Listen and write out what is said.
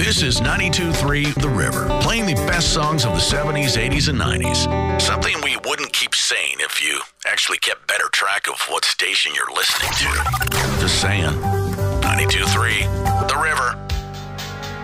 This is 92.3 The River, playing the best songs of the 70s, 80s, and 90s. Something we wouldn't keep saying if you actually kept better track of what station you're listening to. Just saying. 92.3